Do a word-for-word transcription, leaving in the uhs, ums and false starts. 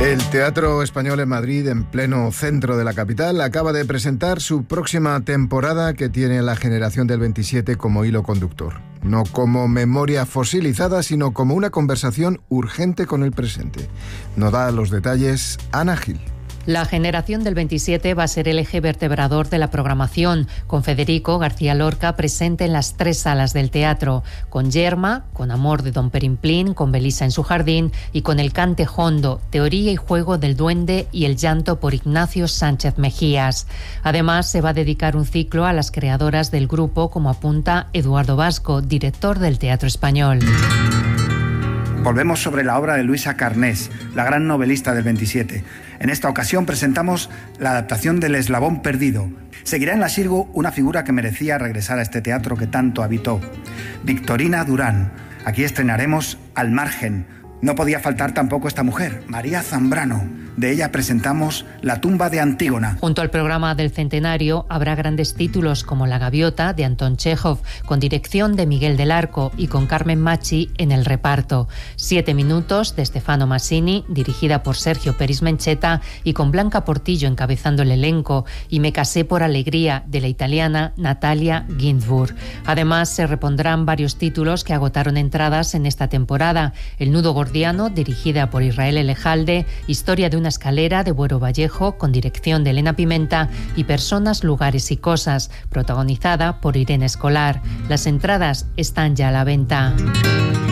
El Teatro Español en Madrid, en pleno centro de la capital, acaba de presentar su próxima temporada, que tiene La Generación del veintisiete como hilo conductor. No como memoria fosilizada, sino como una conversación urgente con el presente. Nos da los detalles Ana Gil. La Generación del veintisiete va a ser el eje vertebrador de la programación, con Federico García Lorca presente en las tres salas del teatro, con Yerma, con Amor de Don Perimplín, con Belisa en su jardín y con El cante jondo, teoría y juego del duende y el llanto por Ignacio Sánchez Mejías. Además, se va a dedicar un ciclo a las creadoras del grupo, como apunta Eduardo Vasco, director del Teatro Español. Volvemos sobre la obra de Luisa Carnés, la gran novelista del veintisiete. En esta ocasión presentamos la adaptación del Eslabón perdido. Seguirá en la Xirgu una figura que merecía regresar a este teatro que tanto habitó, Victorina Durán. Aquí estrenaremos Al margen. No podía faltar tampoco esta mujer, María Zambrano. De ella presentamos La tumba de Antígona. Junto al programa del centenario habrá grandes títulos como La gaviota, de Antón Chejov, con dirección de Miguel del Arco y con Carmen Machi en el reparto. Siete minutos, de Stefano Massini, dirigida por Sergio Peris Mencheta y con Blanca Portillo encabezando el elenco, y Me casé por alegría, de la italiana Natalia Ginzburg. Además, se repondrán varios títulos que agotaron entradas en esta temporada. El nudo gordiano, dirigida por Israel Elejalde, Historia de una escalera, de Buero Vallejo, con dirección de Elena Pimenta, y Personas, lugares y cosas, protagonizada por Irene Escolar. Las entradas están ya a la venta.